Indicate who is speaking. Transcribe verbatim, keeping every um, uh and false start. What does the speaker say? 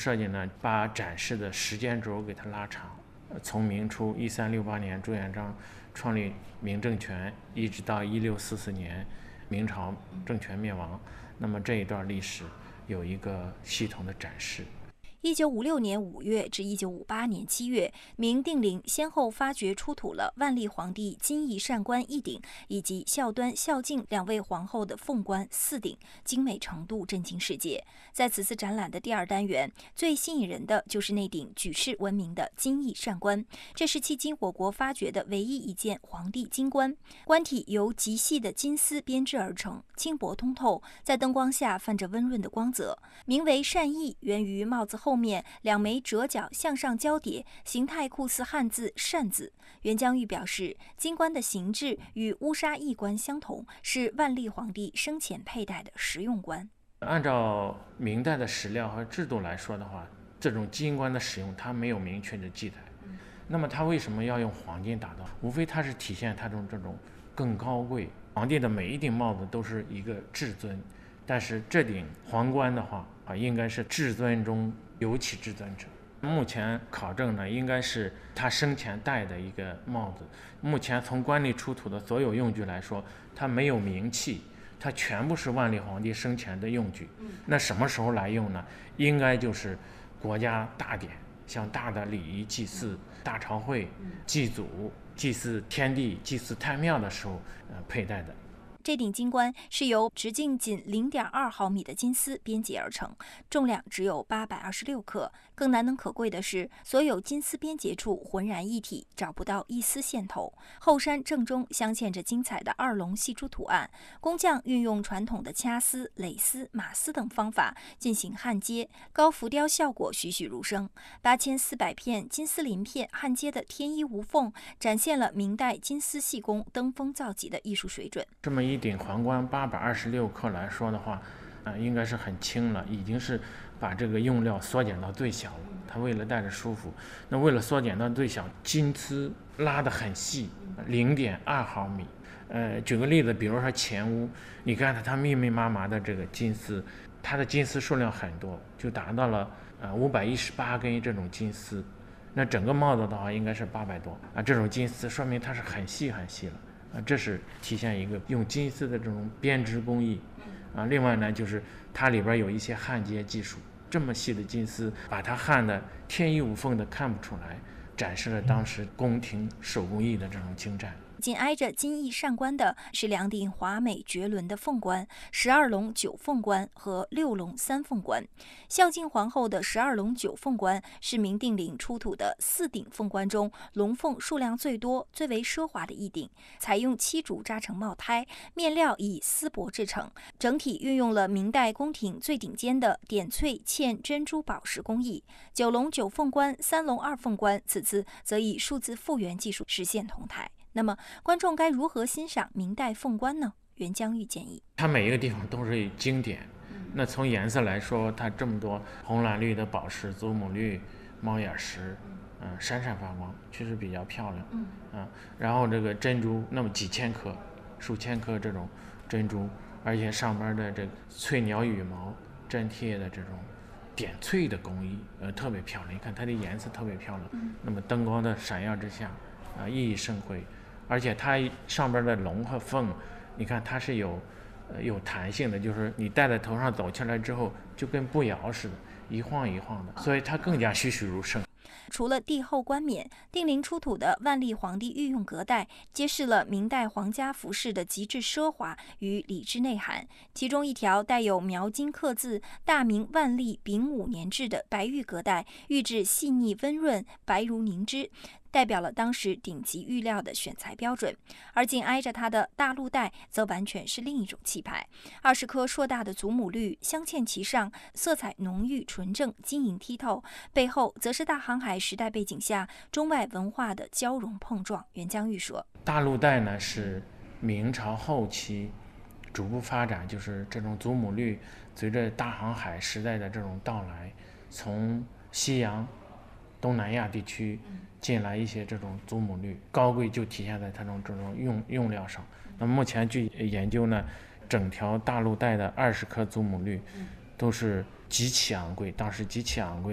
Speaker 1: 设计呢，把展示的时间轴给它拉长，从明初一三六八年朱元璋创立明政权，一直到一六四四年明朝政权灭亡，那么这一段历史有一个系统的展示。
Speaker 2: 一九五六年五月至一九五八年七月，明定陵先后发掘出土了万历皇帝金翼扇冠一顶以及孝端、孝敬两位皇后的凤冠四顶，精美程度震惊世界。在此次展览的第二单元，最吸引人的就是那顶举世闻名的金翼扇冠，这是迄今我国发掘的唯一一件皇帝金冠。冠体由极细的金丝编织而成，轻薄通透，在灯光下泛着温润的光泽。名为扇翼，源于帽子后面两枚折角向上交叠，形态酷似汉字扇字。袁江玉表示，金冠的形制与乌纱翼冠相同，是万历皇帝生前佩戴的实用冠。
Speaker 1: 按照明代的史料和制度来说的话，这种金冠的使用它没有明确的记载。那么它为什么要用黄金打造？无非它是体现它这种这种更高贵。皇帝的每一顶帽子都是一个至尊，但是这顶皇冠的话啊，应该是至尊中尤其至尊者。目前考证呢，应该是他生前戴的一个帽子。目前从官吏出土的所有用具来说，它没有名器，它全部是万历皇帝生前的用具。那什么时候来用呢？应该就是国家大典，像大的礼仪祭祀、大朝会、祭祖、祭祀天地、祭祀太庙的时候，呃，佩戴的。
Speaker 2: 这顶金冠是由直径仅 零点二毫米的金丝编辑而成，重量只有八百二十六克。更难能可贵的是，所有金丝边结处浑然一体，找不到一丝线头。后衫正中镶嵌着精彩的二龙戏珠图案，工匠运用传统的掐丝、蕾丝、马丝等方法进行焊接，高浮雕效果栩栩如生。八千四百片金丝鳞片焊接的天衣无缝，展现了明代金丝细工登峰造极的艺术水准。
Speaker 1: 这么一顶皇冠八百二十六克来说的话，呃，应该是很轻了，已经是把这个用料缩减到最小了。它为了戴着舒服，那为了缩减到最小，金丝拉得很细，零点二毫米。呃，举个例子，比如说前屋，你看它它密密麻麻的这个金丝，它的金丝数量很多，就达到了呃五百一十八根这种金丝。那整个帽子的话，应该是八百多啊，这种金丝说明它是很细很细了。啊，这是体现一个用金丝的这种编织工艺，啊，另外呢，就是它里边有一些焊接技术，这么细的金丝，把它焊的天衣无缝的看不出来，展示了当时宫廷手工艺的这种精湛。
Speaker 2: 紧挨着金翼扇冠的是两顶华美绝伦的凤冠，十二龙九凤冠和六龙三凤冠。孝敬皇后的十二龙九凤冠是明定陵出土的四顶凤冠中龙凤数量最多、最为奢华的一顶，采用漆竹扎成帽胎，面料以丝帛制成，整体运用了明代宫廷最顶尖的点翠嵌珍珠宝石工艺。九龙九凤冠、三龙二凤冠，此次则以数字复原技术实现同台。那么，观众该如何欣赏明代凤冠呢？袁江玉建议，
Speaker 1: 它每一个地方都是经典。那从颜色来说，它这么多红蓝绿的宝石、祖母绿、猫眼石，嗯、呃，闪闪发光，确实比较漂亮。嗯、啊，然后这个珍珠那么几千颗、数千颗这种珍珠，而且上边的这个翠鸟羽毛粘贴的这种点翠的工艺，呃，特别漂亮。你看它的颜色特别漂亮，嗯、那么灯光的闪耀之下，啊，熠熠生辉。而且它上边的龙和凤，你看它是有，呃，有弹性的，就是你戴在头上走起来之后，就跟步摇似的，一晃一晃的，所以它更加栩栩如生。
Speaker 2: 除了帝后冠冕，定陵出土的万历皇帝御用隔带，揭示了明代皇家服饰的极致奢华与礼制内涵。其中一条带有描金刻字“大明万历丙午年制”的白玉隔带，玉质细腻温润，白如凝脂，代表了当时顶级玉料的选材标准。而紧挨着它的大鹿带则完全是另一种气派，二十颗硕大的祖母绿镶嵌其上，色彩浓郁纯正，晶莹剔透，背后则是大航海时代背景下中外文化的交融碰撞。袁江玉说，
Speaker 1: 大鹿带呢是明朝后期逐步发展，就是这种祖母绿随着大航海时代的这种到来，从西洋东南亚地区进来一些这种祖母绿，高贵就体现在它这种这种用用料上。那么目前据研究呢，整条大鹿带的二十颗祖母绿都是极其昂贵，当时极其昂贵。